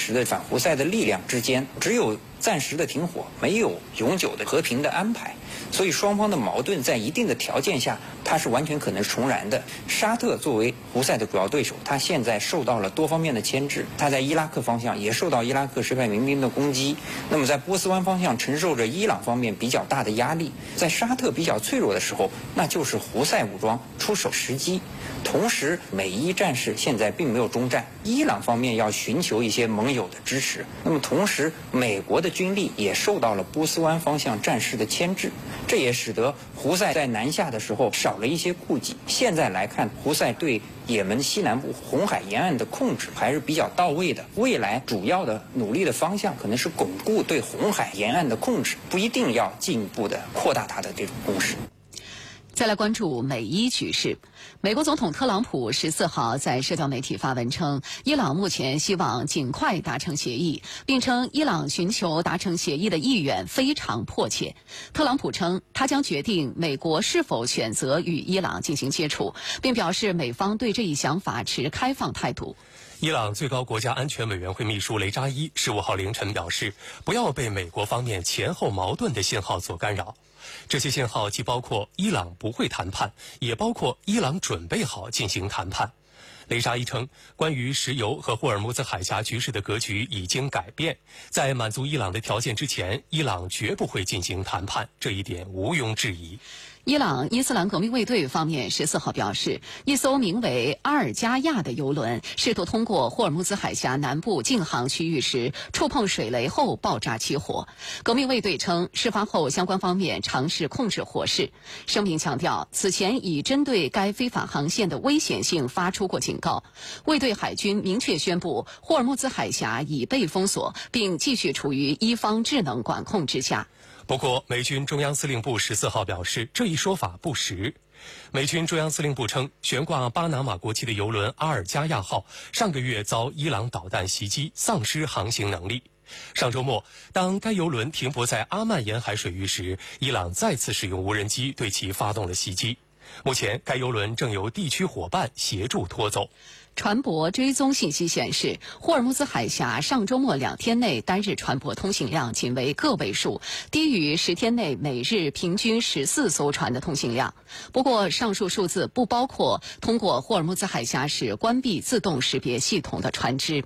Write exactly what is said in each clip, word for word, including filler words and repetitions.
时的反胡塞的力量之间只有暂时的停火，没有永久的和平的安排，所以双方的矛盾在一定的条件下，它是完全可能重燃的。沙特作为胡塞的主要对手，他现在受到了多方面的牵制，他在伊拉克方向也受到伊拉克什叶民兵的攻击，那么在波斯湾方向承受着伊朗方面比较大的压力，在沙特比较脆弱的时候，那就是胡塞武装出手时机。同时，美伊战事现在并没有终战，伊朗方面要寻求一些盟友的支持。那么同时，美国的军力也受到了波斯湾方向战事的牵制，这也使得胡塞在南下的时候少了一些顾忌。现在来看，胡塞对也门西南部红海沿岸的控制还是比较到位的。未来主要的努力的方向可能是巩固对红海沿岸的控制，不一定要进一步的扩大它的这种攻势。 再来关注美伊局势。美国总统特朗普十四号在社交媒体发文称，伊朗目前希望尽快达成协议，并称伊朗寻求达成协议的意愿非常迫切。特朗普称，他将决定美国是否选择与伊朗进行接触，并表示美方对这一想法持开放态度。 伊朗最高国家安全委员会秘书雷扎伊十五号凌晨表示，不要被美国方面前后矛盾的信号所干扰。这些信号既包括伊朗不会谈判，也包括伊朗准备好进行谈判。雷扎伊称，关于石油和霍尔木兹海峡局势的格局已经改变，在满足伊朗的条件之前，伊朗绝不会进行谈判，这一点毋庸置疑。 伊朗伊斯兰革命卫队方面十四号表示，一艘名为阿尔加亚的油轮试图通过霍尔木兹海峡南部禁航区域时触碰水雷后爆炸起火。革命卫队称，事发后相关方面尝试控制火势。声明强调，此前已针对该非法航线的危险性发出过警告。卫队海军明确宣布，霍尔木兹海峡已被封锁，并继续处于伊方智能管控之下。 不过，美军中央司令部十四号表示，这一说法不实。美军中央司令部称，悬挂巴拿马国旗的油轮阿尔加亚号上个月遭伊朗导弹袭击，丧失航行能力。上周末，当该油轮停泊在阿曼沿海水域时，伊朗再次使用无人机对其发动了袭击。目前，该油轮正由地区伙伴协助拖走。 船舶追踪信息显示，霍尔木兹海峡上周末两天内单日船舶通行量仅为个位数，低于十天内每日平均十四艘船的通行量。不过，上述数字不包括通过霍尔木兹海峡时关闭自动识别系统的船只。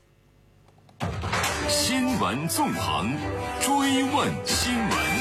新闻纵横，追问新闻。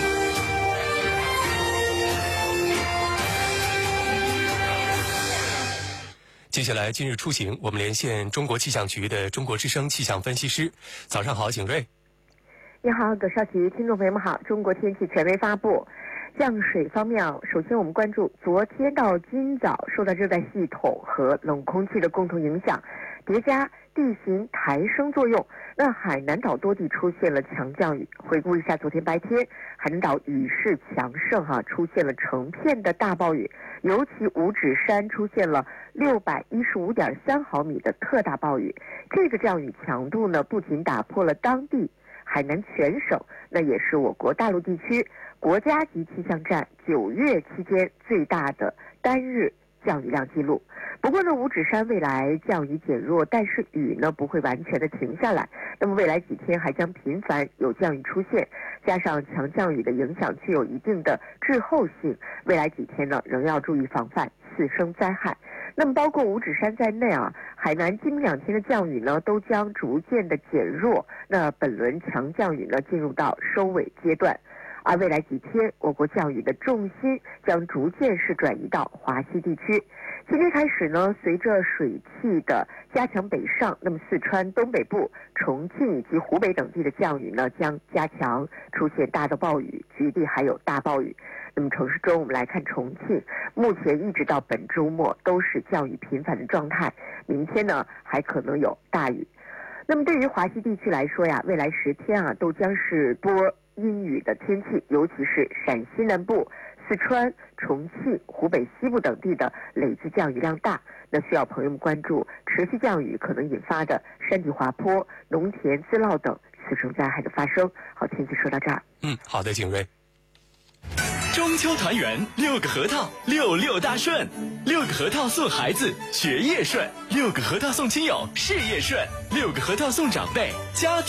接下来，今日出行，我们连线中国气象局的中国之声气象分析师。早上好，景睿。 你好，葛少奇，听众朋友们好。中国天气权威发布，降水方面，首先我们关注昨天到今早受到热带系统和冷空气的共同影响，叠加地形抬升作用，那海南岛多地出现了强降雨。回顾一下昨天白天，海南岛雨势强盛哈、啊，出现了成片的大暴雨，尤其五指山出现了六百一十五点三毫米的特大暴雨。这个降雨强度呢，不仅打破了当地海南全省，那也是我国大陆地区国家级气象站九月期间最大的单日降雨量记录。不过呢，五指山未来降雨减弱，但是雨呢不会完全的停下来。那么未来几天还将频繁有降雨出现，加上强降雨的影响具有一定的滞后性，未来几天呢仍要注意防范次生灾害。那么包括五指山在内啊，海南今明两天的降雨呢都将逐渐的减弱，那本轮强降雨呢进入到收尾阶段。而未来几天，我国降雨的重心将逐渐是转移到华西地区。今天开始呢，随着水汽的加强北上，那么四川东北部、重庆以及湖北等地的降雨呢将加强，出现大的暴雨，局地还有大暴雨。那么城市中我们来看重庆，目前一直到本周末都是降雨频繁的状态，明天呢还可能有大雨。那么对于华西地区来说呀，未来十天啊都将是多阴雨的天气，尤其是陕西南部、四川、重庆、湖北西部等地的累计降雨量大，那需要朋友们关注持续降雨可能引发的山体滑坡、农田滋涝等次生灾害的发生。好，天气说到这儿。 嗯，好的，景睿。 中秋团圆，六个核桃，六六大顺。六个核桃送孩子，学业顺；六个核桃送亲友，事业顺；六个核桃送长辈，家庭。